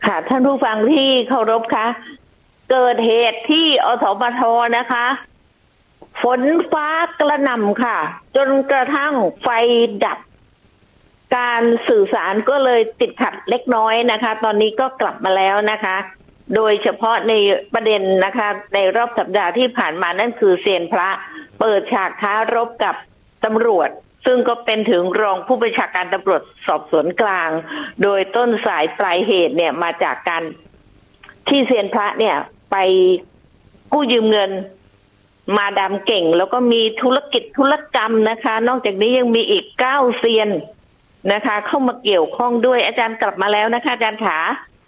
ค่ะท่านผู้ฟังที่เคารพคะเกิดเหตุที่อสมทนะคะฝนฟ้ากระหน่ำค่ะจนกระทั่งไฟดับการสื่อสารก็เลยติดขัดเล็กน้อยนะคะตอนนี้ก็กลับมาแล้วนะคะโดยเฉพาะในประเด็นนะคะในรอบสัปดาห์ที่ผ่านมานั่นคือเซียนพระเปิดฉากท้ารบกับตำรวจซึ่งก็เป็นถึงรองผู้บัญชาการตำรวจสอบสวนกลางโดยต้นสายปลายเหตุเนี่ยมาจากการที่เซียนพระเนี่ยไปกู้ยืมเงินมาดามเก่งแล้วก็มีธุรกิจธุรกรรมนะคะนอกจากนี้ยังมีอีก9 เซียนนะคะเข้ามาเกี่ยวข้องด้วยอาจารย์กลับมาแล้วนะคะอาจารย์ขา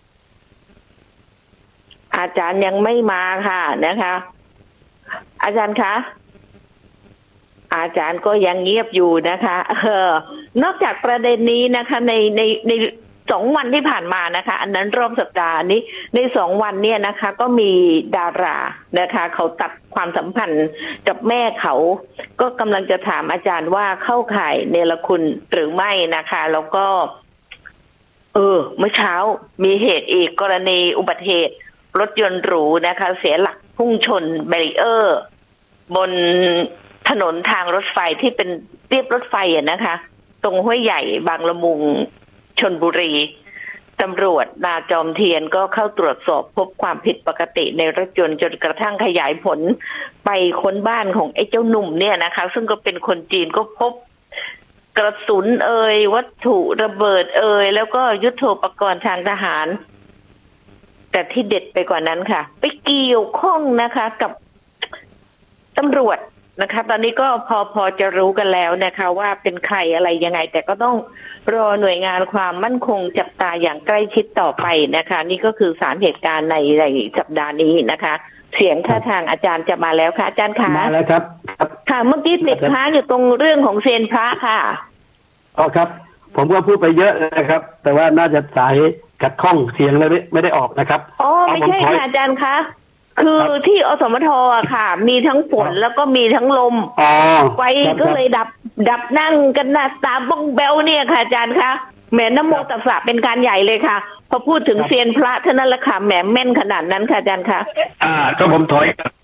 อาจารย์ยังไม่มาค่ะนะคะอาจารย์คะอาจารย์ก็ยังเงียบอยู่นะคะนอกจากประเด็นนี้นะคะใน2 วันที่ผ่านมานะคะอันนั้นรอบสัปดาห์นี้ใน2 วันเนี่ยนะคะก็มีดารานะคะเขาตัดความสัมพันธ์กับแม่เขาก็กำลังจะถามอาจารย์ว่าเข้าข่ายเนรคุณหรือไม่นะคะแล้วก็เมื่อเช้ามีเหตุอีกกรณีอุบัติเหตุรถยนต์หรูนะคะเสียหลักพุ่งชนแบรีเออร์บนถนนทางรถไฟที่เป็นเรียบรถไฟนะคะตรงห้วยใหญ่บางละมุงชลบุรีตำรวจนาจอมเทียนก็เข้าตรวจสอบพบความผิดปกติในรถยนต์จนกระทั่งขยายผลไปค้นบ้านของไอ้เจ้าหนุ่มเนี่ยนะคะซึ่งก็เป็นคนจีนก็พบกระสุนวัตถุระเบิดแล้วก็ยุทโธปกรณ์ทางทหารแต่ที่เด็ดไปกว่านั้นค่ะไปเกี่ยวข้องนะคะกับตำรวจนะคะตอนนี้ก็พอจะรู้กันแล้วนะคะว่าเป็นใครอะไรยังไงแต่ก็ต้องรอหน่วยงานความมั่นคงจับตาอย่างใกล้ชิดต่อไปนะคะนี่ก็คือสารเหตุการณ์ในสัปดาห์นี้นะคะเสียงท่าทางอาจารย์จะมาแล้วค่ะอาจารย์คะมาแล้วครับค่ะเมื่อกี้ติดค้างอยู่ตรงเรื่องของเซียนพระค่ะอ๋อครับผมก็พูดไปเยอะนะครับแต่ว่าน่าจะสายขัดข้องเสียงเลยไม่ได้ออกนะครับอ๋อไม่ใช่ค่ะอาจารย์คะคือที่อสมทค่ะมีทั้งฝนแล้วก็มีทั้งลมไฟก็เลยดับนั่งกันหน้าตาบ้องแบวเนี่ยค่ะอาจารย์คะแหมนะโมตัสสะเป็นการใหญ่เลยค่ะพอพูดถึงเซียนพระเท่านั้นแหละค่ะแหมแม่นขนาดนั้นค่ะอาจารย์คะก็ผมถอย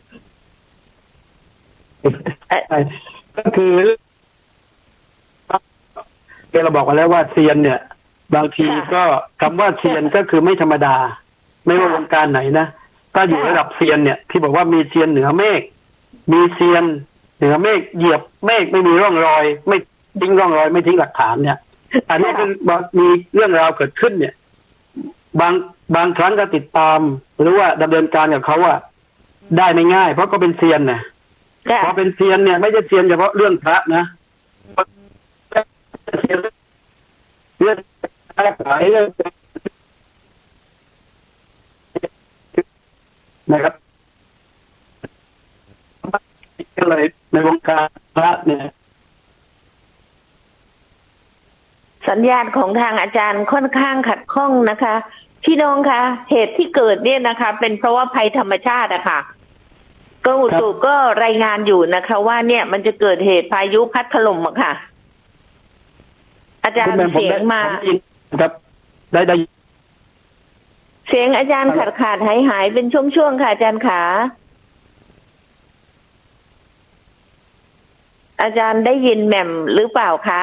ก็คือเราบอกกันแล้วว่าเซียนเนี่ยบางทีก็คำว่าเซียนก็คือไม่ธรรมดาไม่ว่าวงการไหนนะถ้าอยู่ระดับเซียนเนี่ยที่บอกว่ามีเซียนเหนือเมฆมีเซียนเหนือเมฆเหยียบเมฆไม่มีร่องรอยไม่ทิ้งร่องรอยไม่ทิ้งหลักฐานเนี่ยอันนี้คือมีเรื่องราวเกิดขึ้นเนี่ยบางครั้งก็ติดตามหรือว่าดำเนินการกับเขาว่าได้ไม่ง่ายเพราะก็เป็นเซียนนะพอเป็นเซียนเนี่ยไม่ใช่เซียนเฉพาะเรื่องพระนะเรื่องขายเรื่องนะครับก็เลยในวงการพระเนี่ยสัญญาณของทางอาจารย์ค่อนข้างขัดข้องนะคะพี่น้องคะเหตุที่เกิดเนี่ยนะคะเป็นเพราะว่าภัยธรรมชาติอะค่ะกรมอุตุก็รายงานอยู่นะคะว่าเนี่ยมันจะเกิดเหตุพายุพัดถล่มอะค่ะอาจารย์เสียงมาครับได้เสียงอาจารย์ขาดหายเป็นช่วงๆค่ะอาจารย์ขาอาจารย์ได้ยินแหม่มหรือเปล่าคะ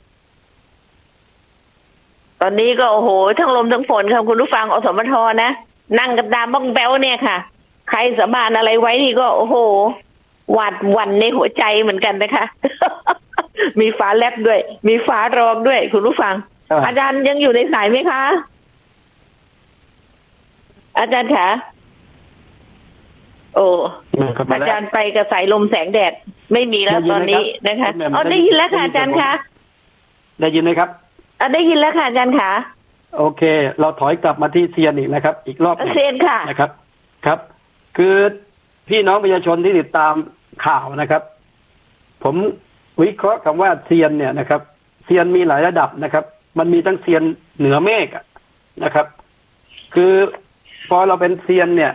ตอนนี้ก็โอ้โหทั้งลมทั้งฝนค่ะคุณผู้ฟังอสมทนะนั่งกันตามบ้องแบ้วเนี่ยค่ะใครสาบานอะไรไว้นี่ก็โอ้โหหวาดหวั่นในหัวใจเหมือนกันนะคะ มีฟ้าแลบด้วยมีฟ้าร้องด้วยคุณผู้ฟังอาจารย์ยังอยู่ในสายไหมคะอาจารย์คะโอ้อาจารย์ไปกับสายลมแสงแดดไม่มีแล้วตอนนี้นะคะได้ยินแล้วค่ะอาจารย์คะได้ยินไหมครับได้ยินแล้วค่ะอาจารย์คะโอเคเราถอยกลับมาที่เซียนอีกนะครับอีกรอบเซียนค่ะนะครับครับคือพี่น้องประชาชนที่ติดตามข่าวนะครับผมวิเคราะห์คำว่าเซียนเนี่ยนะครับเซียนมีหลายระดับนะครับมันมีทั้งเซียนเหนือเมฆนะครับ คือพอเราเป็นเซียนเนี่ย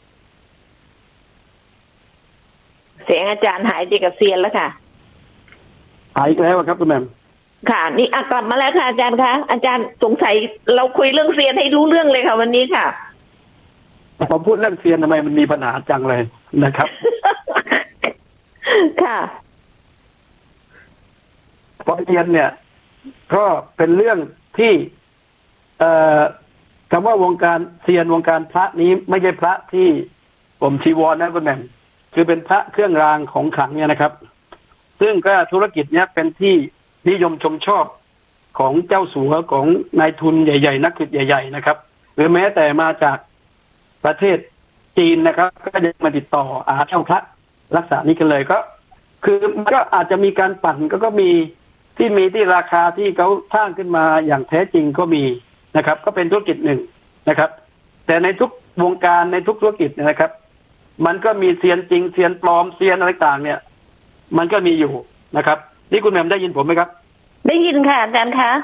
เสียงอาจารย์หายไปกับเซียนแล้วค่ะหายอีกแล้วครับคุณแม่มค่ะ นี่กลับมาแล้วค่ะอาจารย์คะอาจารย์สงสัยเราคุยเรื่องเซียนให้รู้เรื่องเลยค่ะวันนี้ค่ะผมพูดเรื่องเซียนทำไมมันมีปัญหาจังเลยนะครับค่ะเพราะเซียนเนี่ยก็เป็นเรื่องที่คำว่าวงการเซียนวงการพระนี้ไม่ใช่พระที่ผมชีวรนะคุณแม่มคือเป็นพระเครื่องรางของขลังเนี่ยนะครับ ซึ่งก็ธุรกิจเนี้ยเป็นที่นิยมชมชอบของเจ้าสัวของนายทุนใหญ่ๆนักธุรกิจใหญ่ๆนะครับหรือแม้แต่มาจากประเทศจีนนะครับก็จะมาติดต่อเช่าพระรักษานี้กันเลยก็คือมันก็อาจจะมีการปั่นก็มีที่ราคาที่เขาสร้างขึ้นมาอย่างแท้จริงก็มีนะครับก็เป็นธุรกิจหนึ่งนะครับแต่ในทุกวงการในทุกธุรกิจนะครับมันก็มีเซียนจริงเซียนปลอมเซียนอะไรต่างเนี่ยมันก็มีอยู่นะครับนี่คุณแหม่มได้ยินผมไหมครับได้ยินค่ะอาจารย์คะ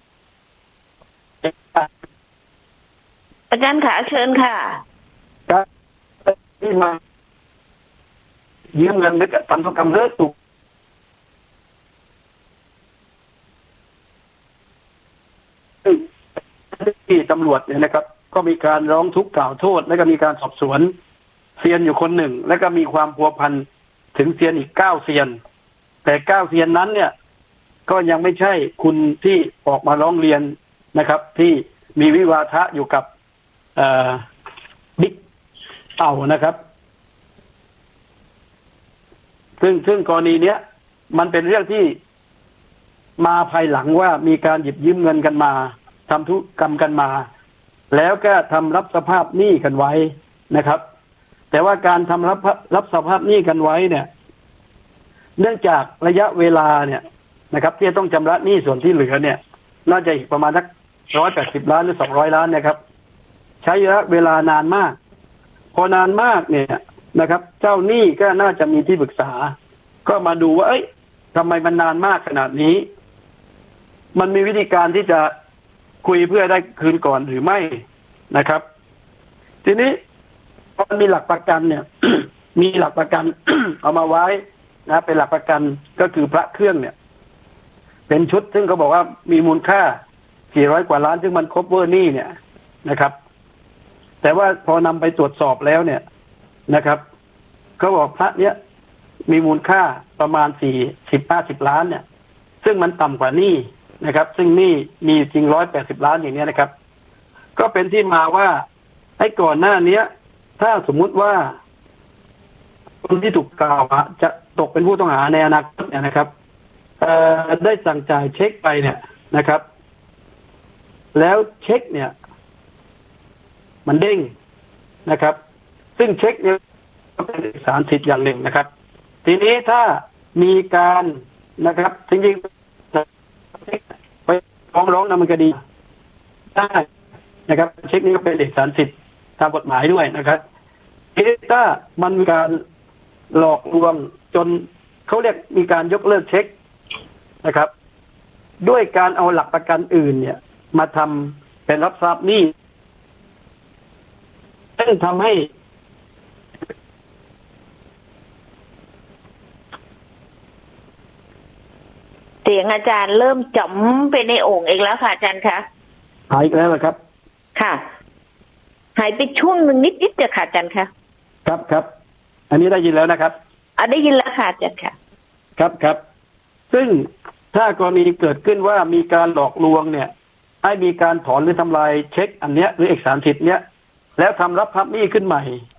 อาจารย์ขาเชิญค่ะครับที่มายืมเงินด้วยทำธุรกรรมเลิกถูกที่ตำรวจเนี่ยนะครับก็มีการร้องทุกข์กล่าวโทษและก็มีการสอบสวนเซียนอยู่คนหนึ่งและก็มีความพัวพันถึงเซียนอีก9เซียนแต่9เซียนนั้นเนี่ยก็ยังไม่ใช่คุณที่ออกมาร้องเรียนนะครับที่มีวิวาทะอยู่กับบิ๊กเต่านะครับซึ่งกรณีเนี้ยมันเป็นเรื่องที่มาภายหลังว่ามีการหยิบยืมเงินกันมาทำธุรกรรมกันมาแล้วก็ทำรับสภาพหนี้กันไว้นะครับแต่ว่าการทำรับสภาพหนี้กันไว้เนี่ยเนื่องจากระยะเวลาเนี่ยนะครับที่ต้องชำระหนี้ส่วนที่เหลือเนี่ยน่าจะอีกประมาณสัก180 ล้านหรือ200 ล้านนะครับใช้ระยะเวลานานมากพอนานมากเนี่ยนะครับเจ้าหนี้ก็น่าจะมีที่ปรึกษาก็มาดูว่าเอ้ยทำไมมันนานมากขนาดนี้มันมีวิธีการที่จะคุยเพื่อได้คืนก่อนหรือไม่นะครับทีนี้มันมีหลักประกันเนี่ย มีหลักประกัน เอามาไว้นะเป็นหลักประกันก็คือพระเครื่องเนี่ยเป็นชุดซึ่งเขาบอกว่ามีมูลค่า400 กว่าล้านซึ่งมันครบเวอร์นี่เนี่ยนะครับแต่ว่าพอนำไปตรวจสอบแล้วเนี่ยนะครับเขาบอกพระเนี้ยมีมูลค่าประมาณ50 ล้านเนี่ยซึ่งมันต่ำกว่านี่นะครับซึ่งนี่มีจริง180 ล้านอย่างนี้นะครับก็เป็นที่มาว่าไอ้ก่อนหน้านี้ถ้าสมมุติว่าคนที่ถูกกล่าวจะตกเป็นผู้ต้องหาในอนาคตเนี่ยนะครับได้สั่งจ่ายเช็คไปเนี่ยนะครับแล้วเช็คเนี่ยมันเด้งนะครับซึ่งเช็คเนี่ยก็เป็นเอกสารสิทธิ์อย่างหนึ่งนะครับทีนี้ถ้ามีการนะครับจริงๆไปฟ้องร้องดำเนินคดีได้นะครับเช็คนี้ก็เป็นเอกสารสิทธิ์ตามกฎหมายด้วยนะครับถ้ามันมีการหลอกลวงจนเขาเรียกมีการยกเลิกเช็คนะครับด้วยการเอาหลักประกันอื่นเนี่ยมาทำเป็นรับทราบหนี้ซึ่งทำให้เสียงอาจารย์เริ่มจ๋อมไปในโอ่งอีกแล้วค่ะอาจารย์คะหายอีกแล้วเหรอครับค่ะหายไปช่วงหนึ่งนิดเดียวค่ะอาจารย์คะครับอันนี้ได้ยินแล้วนะครับได้ยินแล้วค่ะอาจารย์ค่ะครับซึ่งถ้ากรณีเกิดขึ้นว่ามีการหลอกลวงเนี่ยให้มีการถอนหรือทำลายเช็คอันเนี้ยหรือเอกสารสิทธิ์เนี้ยแล้วทำรับพับหนี้ขึ้นใหม่